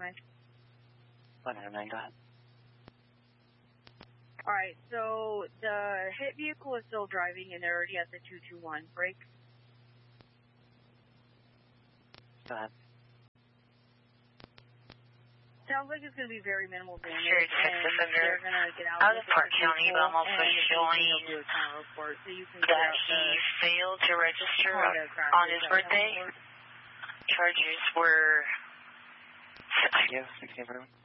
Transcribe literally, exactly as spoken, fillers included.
nine. one nine nine, go ahead. Alright, so the hit vehicle is still driving and they're already at the two two one. Break. Go ahead. Sounds like it's going to be very minimal damage. Sure, Texas and under. they're going to get out I of was in Park County, but I'm also showing report, so you can that he failed to register on his birthday. Charges were... Thank you. Thank you, everyone.